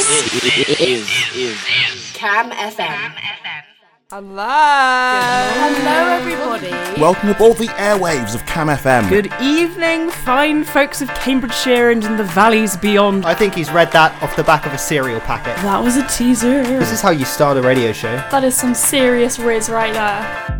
is Cam FM. Hello everybody. Welcome aboard the airwaves of Cam FM. Good evening, fine folks of Cambridgeshire and in the valleys beyond. I think he's read that off the back of a cereal packet. That was a teaser. This is how you start a radio show. That is some serious riz right there.